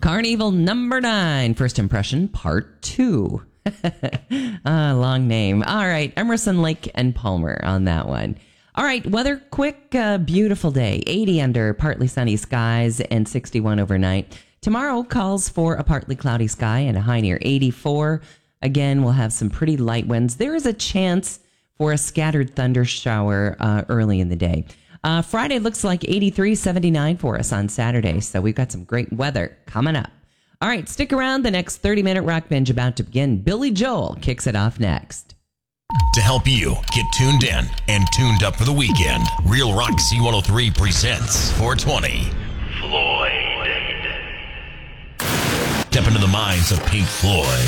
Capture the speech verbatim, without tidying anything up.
Carnival number nine, First Impression, part two. ah, long name. All right, Emerson, Lake, and Palmer on that one. All right, weather quick, uh, beautiful day. eighty under partly sunny skies and sixty-one overnight. Tomorrow calls for a partly cloudy sky and a high near eighty-four. Again, we'll have some pretty light winds. There is a chance for a scattered thunder shower uh, early in the day. Uh, Friday looks like eighty-three, seventy-nine for us on Saturday. So we've got some great weather coming up. All right, stick around. The next thirty-minute rock binge about to begin. Billy Joel kicks it off next. To help you get tuned in and tuned up for the weekend, Real Rock C one oh three presents four twenty. Floyd. Step into the minds of Pink Floyd,